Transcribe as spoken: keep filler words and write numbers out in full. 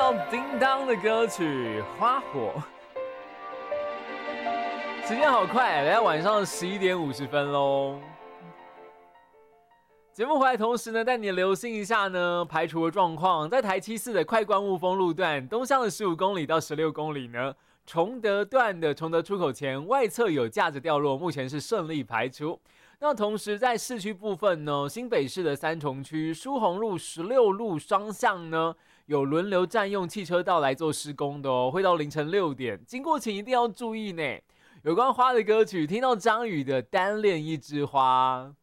到叮当的歌曲《花火》。时间好快，来到晚上十一点五十分喽。节目回来同时呢，带你留心一下呢，排除的状况，在台七四的快关雾峰路段东向的十五公里到十六公里呢，崇德段的崇德出口前外侧有架着掉落，目前是顺利排除。那同时在市区部分呢，新北市的三重区疏洪路、十六路双向呢，有轮流占用汽车道来做施工的哦，会到凌晨六点，经过请一定要注意呢。有关花的歌曲，听到张宇的《单恋一枝花》。